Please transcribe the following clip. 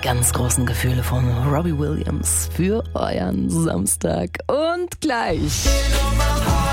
ganz großen Gefühle von Robbie Williams für euren Samstag. Und gleich